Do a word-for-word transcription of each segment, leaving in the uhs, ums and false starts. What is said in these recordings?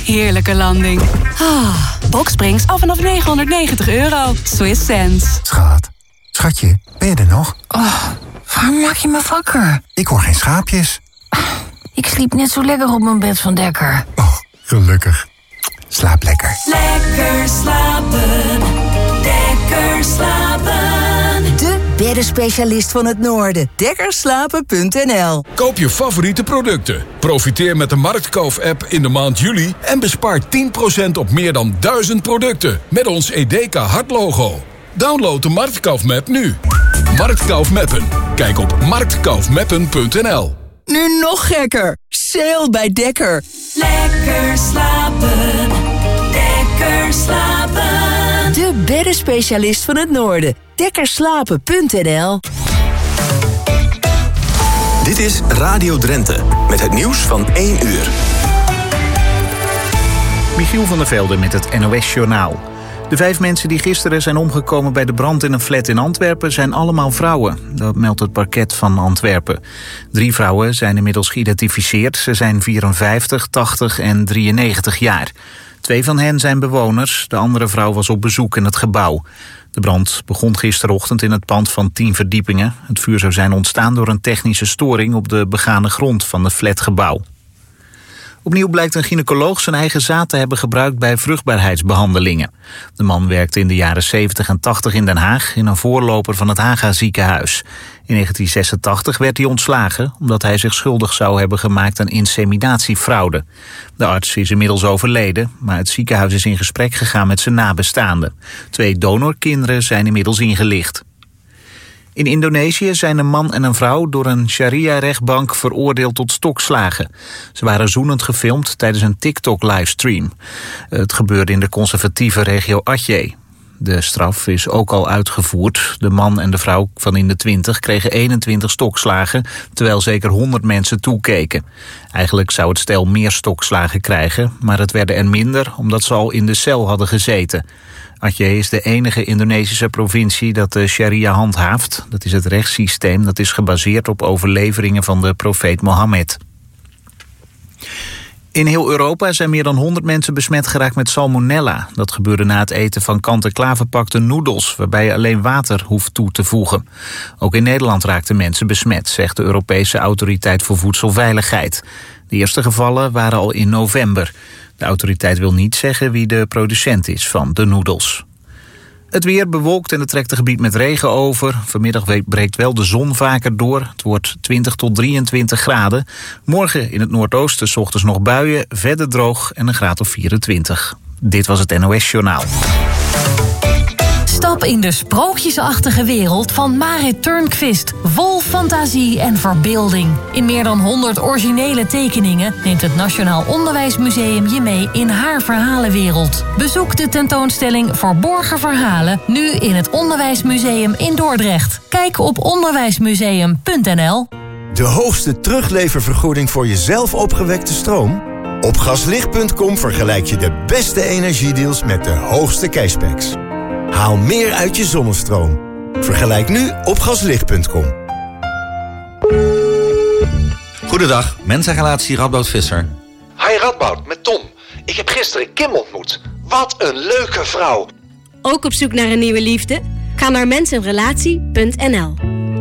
heerlijke landing. Ah, Boxsprings af vanaf negenhonderdnegentig euro. Swiss sense. Schat, schatje, ben je er nog? Oh, waarom maak je me wakker? Ik hoor geen schaapjes. Ik sliep net zo lekker op mijn bed van Dekker. Oh, gelukkig. Slaap lekker. Lekker slapen. Dekker slapen. De beddenspecialist van het Noorden. dekkerslapen punt n l. Koop je favoriete producten. Profiteer met de Marktkoop-app in de maand juli en bespaar tien procent op meer dan duizend producten met ons Edeka hartlogo. Download de Marktkoop-map nu. Marktkoop-mappen. Kijk op marktkoopmappen punt n l. Nu nog gekker. Sale bij Dekker. Lekker slapen. Dekker slapen. De beddenspecialist van het Noorden. dekkerslapen punt n l. Dit is Radio Drenthe met het nieuws van één uur. Michiel van der Velde met het N O S-journaal. De vijf mensen die gisteren zijn omgekomen bij de brand in een flat in Antwerpen zijn allemaal vrouwen. Dat meldt het parket van Antwerpen. Drie vrouwen zijn inmiddels geïdentificeerd. Ze zijn vierenvijftig, tachtig en drieënnegentig jaar. Twee van hen zijn bewoners. De andere vrouw was op bezoek in het gebouw. De brand begon gisterochtend in het pand van tien verdiepingen. Het vuur zou zijn ontstaan door een technische storing op de begane grond van het flatgebouw. Opnieuw blijkt een gynaecoloog zijn eigen zaad te hebben gebruikt bij vruchtbaarheidsbehandelingen. De man werkte in de jaren zeventig en tachtig in Den Haag in een voorloper van het Haga ziekenhuis. In negentien zesentachtig werd hij ontslagen omdat hij zich schuldig zou hebben gemaakt aan inseminatiefraude. De arts is inmiddels overleden, maar het ziekenhuis is in gesprek gegaan met zijn nabestaanden. Twee donorkinderen zijn inmiddels ingelicht. In Indonesië zijn een man en een vrouw door een sharia-rechtbank veroordeeld tot stokslagen. Ze waren zoenend gefilmd tijdens een TikTok-livestream. Het gebeurde in de conservatieve regio Aceh. De straf is ook al uitgevoerd. De man en de vrouw van in de twintig kregen eenentwintig stokslagen, terwijl zeker honderd mensen toekeken. Eigenlijk zou het stel meer stokslagen krijgen, maar het werden er minder omdat ze al in de cel hadden gezeten. Aceh is de enige Indonesische provincie dat de sharia handhaaft. Dat is het rechtssysteem dat is gebaseerd op overleveringen van de profeet Mohammed. In heel Europa zijn meer dan honderd mensen besmet geraakt met salmonella. Dat gebeurde na het eten van kant-en-klaar verpakte noedels, waarbij je alleen water hoeft toe te voegen. Ook in Nederland raakten mensen besmet, zegt de Europese Autoriteit voor Voedselveiligheid. De eerste gevallen waren al in november. De autoriteit wil niet zeggen wie de producent is van de noedels. Het weer bewolkt en het trekt een gebied met regen over. Vanmiddag breekt wel de zon vaker door. Het wordt twintig tot drieëntwintig graden. Morgen in het noordoosten 's ochtends nog buien, verder droog en een graad of vierentwintig. Dit was het N O S-journaal. Stap in de sprookjesachtige wereld van Marit Turnquist. Vol fantasie en verbeelding. In meer dan honderd originele tekeningen neemt het Nationaal Onderwijsmuseum je mee in haar verhalenwereld. Bezoek de tentoonstelling Verborgen Verhalen nu in het Onderwijsmuseum in Dordrecht. Kijk op onderwijsmuseum punt n l. De hoogste terugleververgoeding voor jezelf opgewekte stroom? Op gaslicht punt com vergelijk je de beste energiedeals met de hoogste cashbacks. Haal meer uit je zonnestroom. Vergelijk nu op gaslicht punt com. Goedendag, mensenrelatie Radboud Visser. Hi Radboud, met Tom. Ik heb gisteren Kim ontmoet. Wat een leuke vrouw. Ook op zoek naar een nieuwe liefde? Ga naar mensenrelatie punt n l.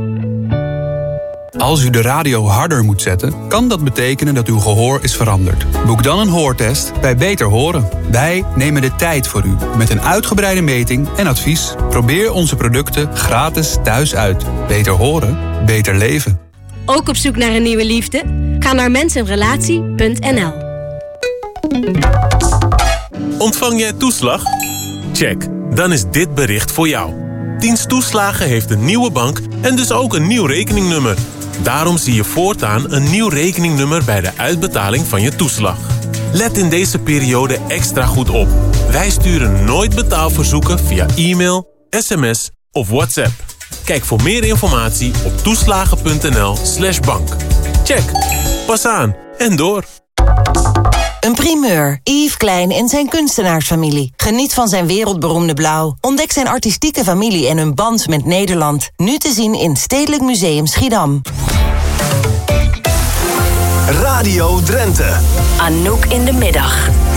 Als u de radio harder moet zetten, kan dat betekenen dat uw gehoor is veranderd. Boek dan een hoortest bij Beter Horen. Wij nemen de tijd voor u met een uitgebreide meting en advies. Probeer onze producten gratis thuis uit. Beter horen, beter leven. Ook op zoek naar een nieuwe liefde? Ga naar mensenrelatie punt n l. Ontvang jij toeslag? Check, dan is dit bericht voor jou. Dienst Toeslagen heeft een nieuwe bank en dus ook een nieuw rekeningnummer. Daarom zie je voortaan een nieuw rekeningnummer bij de uitbetaling van je toeslag. Let in deze periode extra goed op. Wij sturen nooit betaalverzoeken via e-mail, sms of WhatsApp. Kijk voor meer informatie op toeslagen punt n l slash bank. Check, pas aan en door. Een primeur. Yves Klein en zijn kunstenaarsfamilie. Geniet van zijn wereldberoemde blauw. Ontdek zijn artistieke familie en hun band met Nederland. Nu te zien in Stedelijk Museum Schiedam. Radio Drenthe. Anouk in de middag.